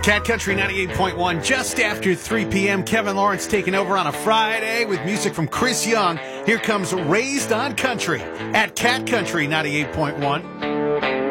Cat Country 98.1, just after 3 p.m. Kevin Lawrence taking over on a Friday with music from Chris Young. Here comes Raised on Country at Cat Country 98.1.